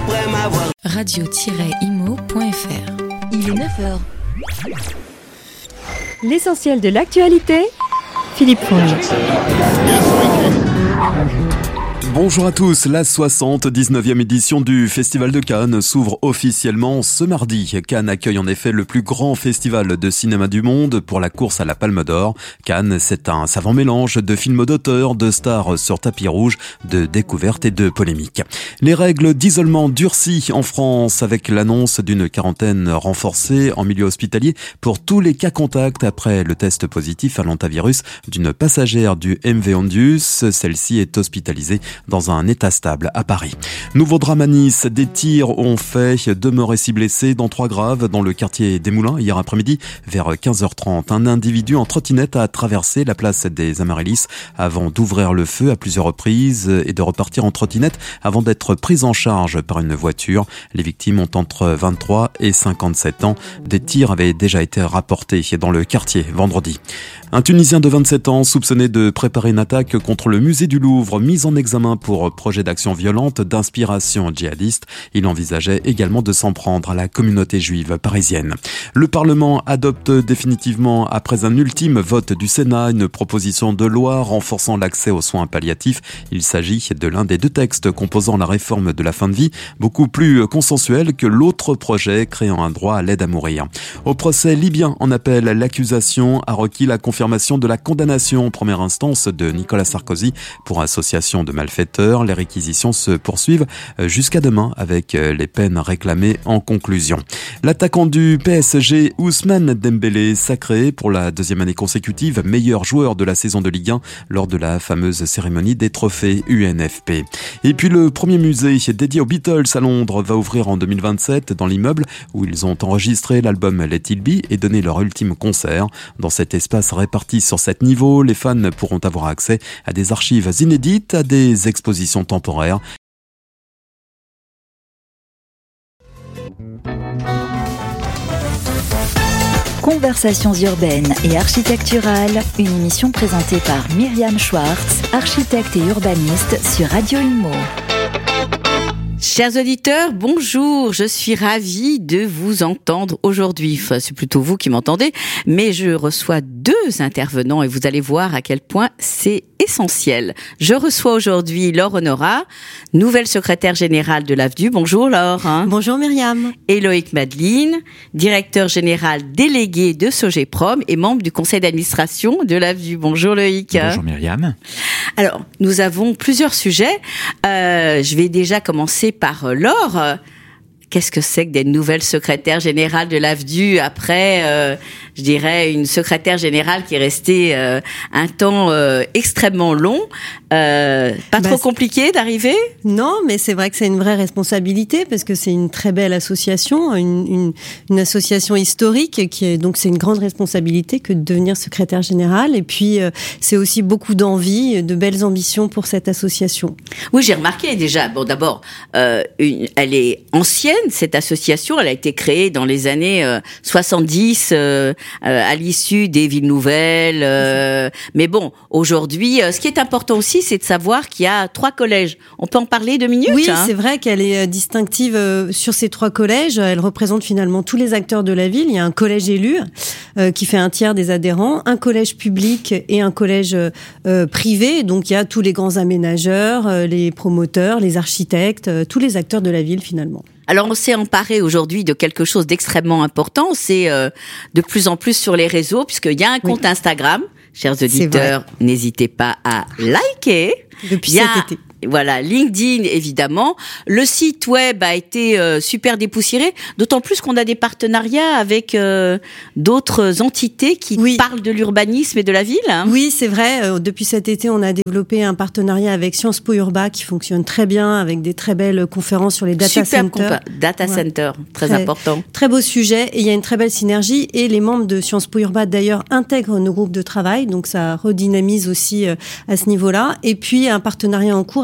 après m'avoir. Radio-imo.fr. Il est 9h. L'essentiel de l'actualité, Philippe Fonge. Bonjour à tous, la 79e édition du Festival de Cannes s'ouvre officiellement ce mardi. Cannes accueille en effet le plus grand festival de cinéma du monde pour la course à la Palme d'Or. Cannes, c'est un savant mélange de films d'auteurs, de stars sur tapis rouge, de découvertes et de polémiques. Les règles d'isolement durcies en France avec l'annonce d'une quarantaine renforcée en milieu hospitalier pour tous les cas contacts après le test positif à l'hantavirus d'une passagère du MV Ondius. Celle-ci est hospitalisée dans un état stable à Paris. Nouveau drame à Nice, des tirs ont fait 2 morts et 6 blessés, dont 3 graves, dans le quartier des Moulins. Hier après-midi, vers 15h30, un individu en trottinette a traversé la place des Amaryllis avant d'ouvrir le feu à plusieurs reprises et de repartir en trottinette avant d'être pris en charge par une voiture. Les victimes ont entre 23 et 57 ans. Des tirs avaient déjà été rapportés dans le quartier vendredi. Un Tunisien de 27 ans soupçonné de préparer une attaque contre le musée du Louvre, mis en examen pour projet d'action violente d'inspiration djihadiste. Il envisageait également de s'en prendre à la communauté juive parisienne. Le Parlement adopte définitivement, après un ultime vote du Sénat, une proposition de loi renforçant l'accès aux soins palliatifs. Il s'agit de l'un des 2 textes composant la réforme de la fin de vie, beaucoup plus consensuel que l'autre projet créant un droit à l'aide à mourir. Au procès libyen en appel, l'accusation a requis la confirmation de la condamnation en première instance de Nicolas Sarkozy pour association de malfaiteurs. Les réquisitions se poursuivent jusqu'à demain avec les peines réclamées en conclusion. L'attaquant du PSG, Ousmane Dembélé, sacré pour la 2e année consécutive meilleur joueur de la saison de Ligue 1 lors de la fameuse cérémonie des trophées UNFP. Et puis le premier musée dédié aux Beatles à Londres va ouvrir en 2027 dans l'immeuble où ils ont enregistré l'album Let It Be et donné leur ultime concert. Dans cet espace réparti sur 7 niveaux, les fans pourront avoir accès à des archives inédites, à des expositions temporaires. Conversations urbaines et architecturales, une émission présentée par Myriam Schwartz, architecte et urbaniste sur Radio Imo. Chers auditeurs, bonjour, je suis ravie de vous entendre aujourd'hui. Enfin, c'est plutôt vous qui m'entendez, mais je reçois 2 intervenants et vous allez voir à quel point c'est essentiel. Je reçois aujourd'hui Laure Honorat, nouvelle secrétaire générale de l'AFDU. Bonjour Laure. Bonjour Myriam. Et Loïc Madeline, directeur général délégué de Sogeprom et membre du conseil d'administration de l'AFDU. Bonjour Loïc. Bonjour Myriam. Alors, nous avons plusieurs sujets. Je vais déjà commencer par Laure. Qu'est-ce que c'est que d'être nouvelle secrétaire générale de l'AFDU après, je dirais, une secrétaire générale qui est restée un temps extrêmement long. Pas trop compliqué d'arriver ? Non, mais c'est vrai que c'est une vraie responsabilité parce que c'est une très belle association, une association historique donc c'est une grande responsabilité que de devenir secrétaire générale. Et puis c'est aussi beaucoup d'envie, de belles ambitions pour cette association. Oui, j'ai remarqué déjà. Bon, d'abord, elle est ancienne cette association. Elle a été créée dans les années 70 à l'issue des villes nouvelles. Mais bon, aujourd'hui, ce qui est important aussi, c'est de savoir qu'il y a 3 collèges. On peut en parler 2 minutes ? Oui, c'est vrai qu'elle est distinctive sur ces 3 collèges. Elle représente finalement tous les acteurs de la ville. Il y a un collège élu qui fait 1/3 des adhérents, un collège public et un collège privé. Donc il y a tous les grands aménageurs, les promoteurs, les architectes, tous les acteurs de la ville finalement. Alors, on s'est emparé aujourd'hui de quelque chose d'extrêmement important. C'est de plus en plus sur les réseaux, puisqu'il y a un compte Instagram. Chers auditeurs, n'hésitez pas à liker. Depuis cet été. Voilà, LinkedIn évidemment. Le site web a été super dépoussiéré, d'autant plus qu'on a des partenariats avec d'autres entités qui parlent de l'urbanisme et de la ville. Oui, c'est vrai. Depuis cet été, on a développé un partenariat avec Sciences Po Urba qui fonctionne très bien, avec des très belles conférences sur les data centers. Data center, très important. Très beau sujet et il y a une très belle synergie et les membres de Sciences Po Urba d'ailleurs intègrent nos groupes de travail, donc ça redynamise aussi à ce niveau-là. Et puis un partenariat en cours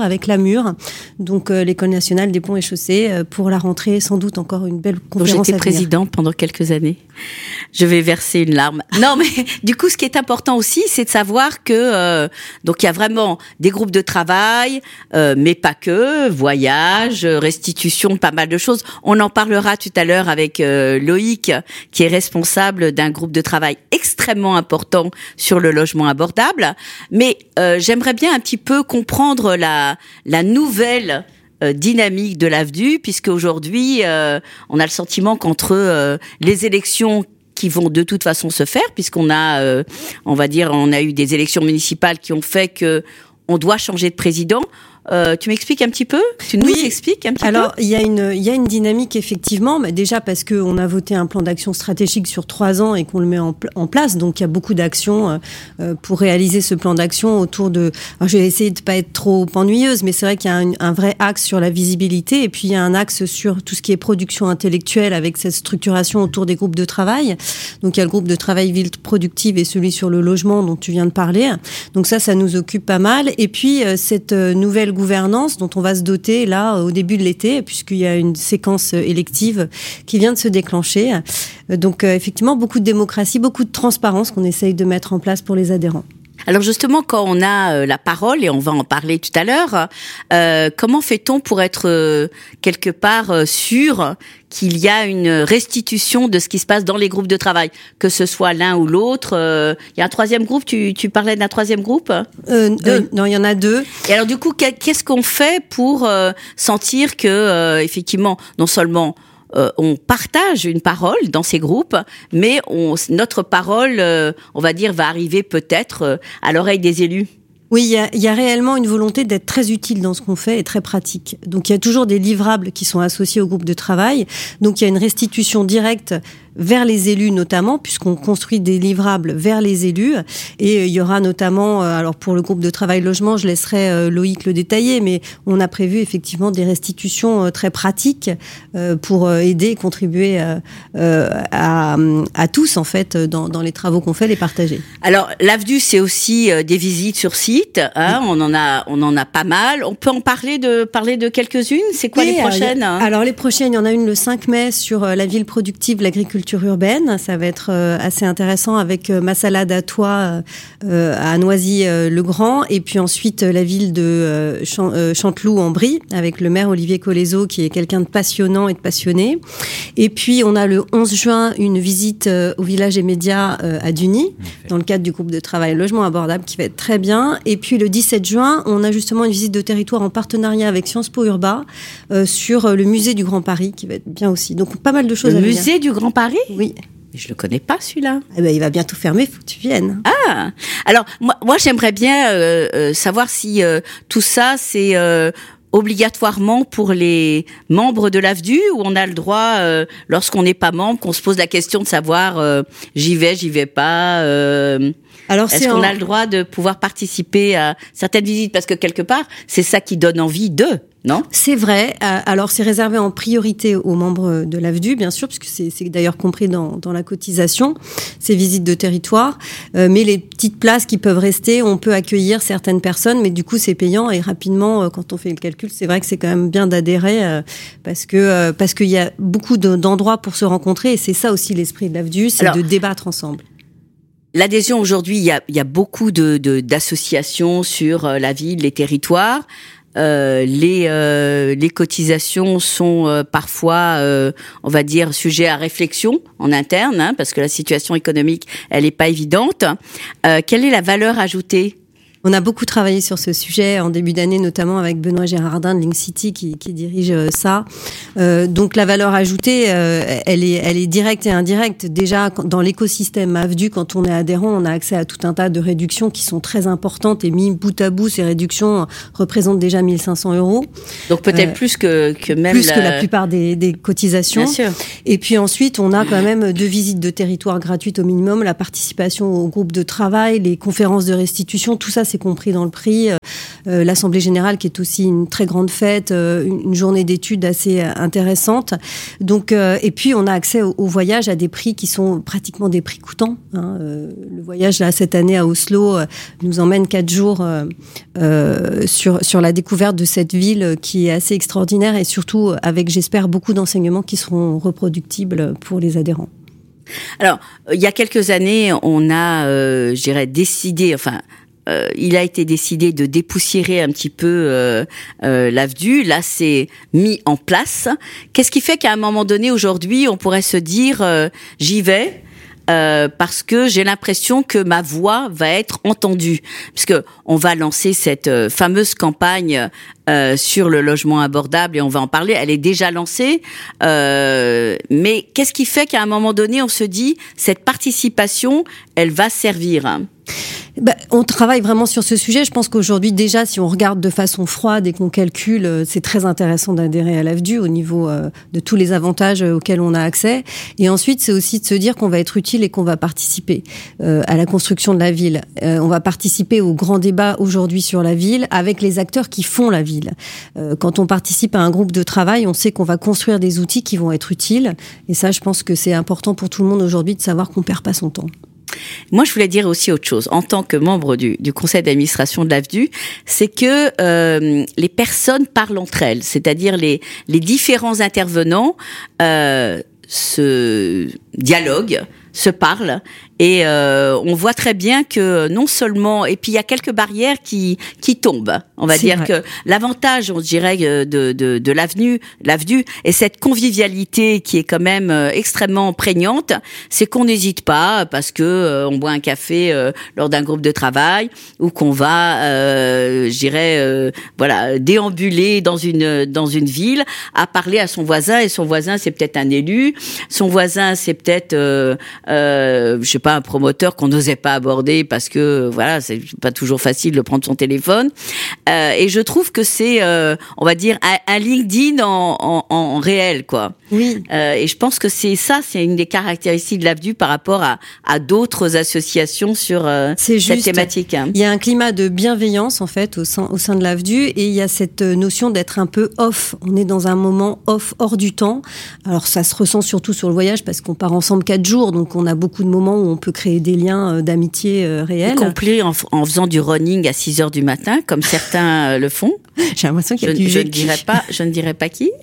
avec la Mure, donc l'École nationale des ponts et chaussées, pour la rentrée, sans doute encore une belle conférence. Donc, j'étais présidente pendant quelques années. Je vais verser une larme. Non, mais du coup, ce qui est important aussi, c'est de savoir que donc il y a vraiment des groupes de travail, mais pas que, voyage, restitution, pas mal de choses. On en parlera tout à l'heure avec Loïc, qui est responsable d'un groupe de travail extrêmement important sur le logement abordable. Mais j'aimerais bien un petit peu comprendre la nouvelle dynamique de l'AFDU, puisque aujourd'hui, on a le sentiment qu'entre les élections qui vont de toute façon se faire, puisqu'on a, on va dire, on a eu des élections municipales qui ont fait que on doit changer de président. Tu m'expliques un petit peu ? Tu nous expliques un petit peu ? Alors, il y a une dynamique, effectivement, mais déjà parce qu'on a voté un plan d'action stratégique sur 3 ans et qu'on le met en place. Donc, il y a beaucoup d'actions pour réaliser ce plan d'action autour de... Alors, je vais essayer de ne pas être trop ennuyeuse, mais c'est vrai qu'il y a un vrai axe sur la visibilité et puis il y a un axe sur tout ce qui est production intellectuelle avec cette structuration autour des groupes de travail. Donc, il y a le groupe de travail ville productive et celui sur le logement dont tu viens de parler. Donc, ça nous occupe pas mal. Et puis, cette nouvelle gouvernance dont on va se doter là au début de l'été, puisqu'il y a une séquence élective qui vient de se déclencher. Donc effectivement, beaucoup de démocratie, beaucoup de transparence qu'on essaye de mettre en place pour les adhérents. Alors justement, quand on a la parole, et on va en parler tout à l'heure, comment fait-on pour être quelque part sûr qu'il y a une restitution de ce qui se passe dans les groupes de travail, que ce soit l'un ou l'autre? Il y a un troisième groupe, tu parlais d'un troisième groupe? Non, il y en a 2. Et alors du coup, qu'est-ce qu'on fait pour sentir que, effectivement, non seulement on partage une parole dans ces groupes, mais notre parole, on va dire, va arriver peut-être à l'oreille des élus. Oui, il y a réellement une volonté d'être très utile dans ce qu'on fait et très pratique. Donc, il y a toujours des livrables qui sont associés au groupe de travail. Donc, il y a une restitution directe vers les élus notamment, puisqu'on construit des livrables vers les élus. Et il y aura notamment, alors pour le groupe de travail logement, je laisserai Loïc le détailler, mais on a prévu effectivement des restitutions très pratiques pour aider et contribuer à tous, en fait, dans les travaux qu'on fait, les partager. Alors, l'AFDU, c'est aussi des visites sur site, hein, on en a pas mal. On peut en parler de quelques-unes. C'est quoi les prochaines? Alors, les prochaines, il y en a une le 5 mai sur la ville productive, l'agriculture urbaine. Ça va être assez intéressant avec ma salade à toit à Noisy-le-Grand. Et puis ensuite, la ville de Chanteloup-en-Brie avec le maire Olivier Colézo qui est quelqu'un de passionnant et de passionné. Et puis, on a le 11 juin une visite au village et médias à Duny dans le cadre du groupe de travail logement abordable qui va être très bien. Et puis, le 17 juin, on a justement une visite de territoire en partenariat avec Sciences Po Urba sur le musée du Grand Paris qui va être bien aussi. Donc, pas mal de choses à venir. Le musée du Grand Paris? Oui. Je le connais pas, celui-là. Eh ben, il va bientôt fermer, faut que tu viennes. Ah! Alors, moi j'aimerais bien savoir si tout ça, c'est obligatoirement pour les membres de l'AFDU, ou on a le droit, lorsqu'on n'est pas membre, qu'on se pose la question de savoir j'y vais pas. Alors, est-ce qu'on a le droit de pouvoir participer à certaines visites? Parce que quelque part, c'est ça qui donne envie d'eux. Non ? C'est vrai. Alors, c'est réservé en priorité aux membres de l'AFDU, bien sûr, puisque c'est d'ailleurs compris dans la cotisation, ces visites de territoire. Mais les petites places qui peuvent rester, on peut accueillir certaines personnes, mais du coup, c'est payant. Et rapidement, quand on fait le calcul, c'est vrai que c'est quand même bien d'adhérer parce qu'il y a beaucoup d'endroits pour se rencontrer. Et c'est ça aussi l'esprit de l'AFDU, c'est de débattre ensemble. L'adhésion aujourd'hui, il y a beaucoup d'associations sur la ville, les territoires. Les cotisations sont parfois, on va dire, sujet à réflexion en interne, hein, parce que la situation économique, elle est pas évidente. Quelle est la valeur ajoutée ? On a beaucoup travaillé sur ce sujet en début d'année, notamment avec Benoît Gérardin de Link City qui dirige ça. Donc la valeur ajoutée, elle est directe et indirecte. Déjà, dans l'écosystème AFDU, quand on est adhérent, on a accès à tout un tas de réductions qui sont très importantes et mis bout à bout, ces réductions représentent déjà 1 500 €. Donc peut-être plus que même plus que la plupart des cotisations. Bien sûr. Et puis ensuite, on a quand même 2 visites de territoire gratuites au minimum, la participation au groupe de travail, les conférences de restitution, tout ça c'est compris dans le prix. L'Assemblée Générale qui est aussi une très grande fête, une journée d'études assez intéressante. Donc, et puis on a accès au voyage à des prix qui sont pratiquement des prix coûtants. Le voyage là cette année à Oslo nous emmène 4 jours sur la découverte de cette ville qui est assez extraordinaire et surtout avec, j'espère, beaucoup d'enseignements qui seront reproductibles pour les adhérents. Alors, il y a quelques années, on a, décidé, il a été décidé de dépoussiérer un petit peu l'AFDU. Là, c'est mis en place. Qu'est-ce qui fait qu'à un moment donné, aujourd'hui, on pourrait se dire j'y vais parce que j'ai l'impression que ma voix va être entendue, puisque on va lancer cette fameuse campagne sur le logement abordable et on va en parler. Elle est déjà lancée, mais qu'est-ce qui fait qu'à un moment donné, on se dit cette participation, elle va servir? On travaille vraiment sur ce sujet. Je pense qu'aujourd'hui, déjà, si on regarde de façon froide et qu'on calcule, c'est très intéressant d'adhérer à l'AFDU au niveau de tous les avantages auxquels on a accès. Et ensuite, c'est aussi de se dire qu'on va être utile et qu'on va participer à la construction de la ville. On va participer au grand débat aujourd'hui sur la ville avec les acteurs qui font la ville. Quand on participe à un groupe de travail, on sait qu'on va construire des outils qui vont être utiles. Et ça, je pense que c'est important pour tout le monde aujourd'hui de savoir qu'on perd pas son temps. Moi, je voulais dire aussi autre chose. En tant que membre du conseil d'administration de l'AFDU, c'est que les personnes parlent entre elles, c'est-à-dire les différents intervenants se dialoguent, se parlent, et on voit très bien que non seulement, et puis il y a quelques barrières qui tombent. On va dire que l'avantage, on dirait, de l'AFDU et cette convivialité qui est quand même extrêmement prégnante, c'est qu'on n'hésite pas parce que on boit un café lors d'un groupe de travail ou qu'on va, déambuler dans une ville à parler à son voisin, et son voisin c'est peut-être un élu, son voisin c'est peut-être un promoteur qu'on n'osait pas aborder parce que c'est pas toujours facile de prendre son téléphone, et je trouve que c'est on va dire un LinkedIn en réel, quoi. Oui. Et je pense que c'est une des caractéristiques de l'AFDU par rapport à d'autres associations sur cette thématique. Il y a un climat de bienveillance en fait au sein de l'AFDU, et il y a cette notion d'être un peu off. On est dans un moment off, hors du temps. Alors ça se ressent surtout sur le voyage parce qu'on part ensemble 4 jours, donc on a beaucoup de moments où on peut créer des liens d'amitié réels. Y compris en faisant du running à 6h du matin, comme certains le font. J'ai l'impression qu'il y a du vécu. Je ne dirais pas qui.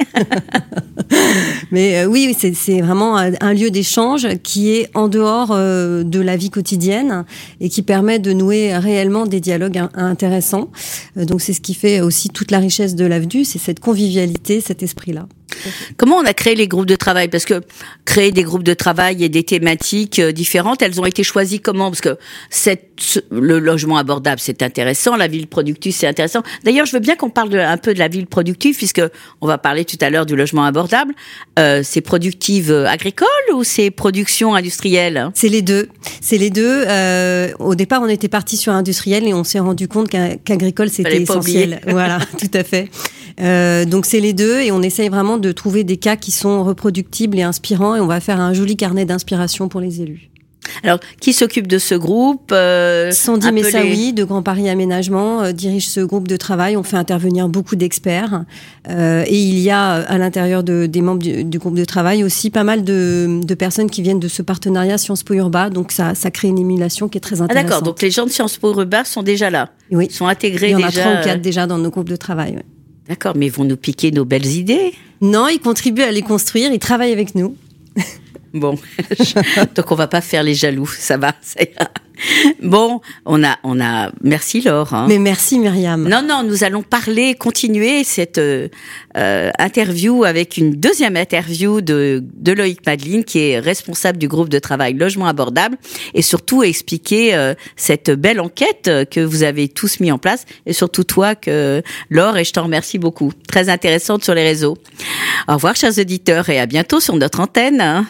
Mais oui, c'est vraiment un lieu d'échange qui est en dehors de la vie quotidienne et qui permet de nouer réellement des dialogues intéressants. Donc c'est ce qui fait aussi toute la richesse de l'AFDU, c'est cette convivialité, cet esprit-là. Comment on a créé les groupes de travail? Parce que créer des groupes de travail et des thématiques différentes, elles ont été choisies comment? Parce que le logement abordable, c'est intéressant, la ville productive, c'est intéressant. D'ailleurs, je veux bien qu'on parle un peu de la ville productive, puisque on va parler tout à l'heure du logement abordable. C'est productive agricole ou c'est production industrielle? C'est les deux. Au départ, on était parti sur industriel et on s'est rendu compte qu'agricole, c'était essentiel. Voilà, tout à fait. Donc c'est les deux, et on essaye vraiment de trouver des cas qui sont reproductibles et inspirants, et on va faire un joli carnet d'inspiration pour les élus. Alors, qui s'occupe de ce groupe? Sandy Messaoui de Grand Paris Aménagement dirige ce groupe de travail. On fait intervenir beaucoup d'experts. Et il y a à l'intérieur des membres du groupe de travail aussi pas mal de personnes qui viennent de ce partenariat Sciences Po Urba. Donc ça crée une émulation qui est très intéressante. Ah d'accord, donc les gens de Sciences Po Urba sont déjà là. Oui. Ils sont intégrés déjà. Il y en a 3 ou 4 déjà dans nos groupes de travail. Oui. D'accord, mais ils vont nous piquer nos belles idées? Non, ils contribuent à les construire, ils travaillent avec nous. Bon, donc on va pas faire les jaloux, ça va, ça ira. Bon, on a, merci Laure. Hein. Mais merci Myriam. Non, nous allons continuer cette interview avec une deuxième interview de Loïc Madeline, qui est responsable du groupe de travail Logement Abordable, et surtout expliquer cette belle enquête que vous avez tous mis en place, et surtout toi, Laure, et je t'en remercie beaucoup. Très intéressante sur les réseaux. Au revoir chers auditeurs, et à bientôt sur notre antenne.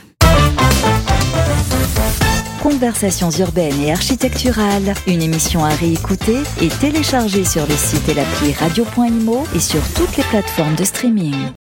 Conversations urbaines et architecturales, une émission à réécouter et télécharger sur le site et l'appli radio.imo et sur toutes les plateformes de streaming.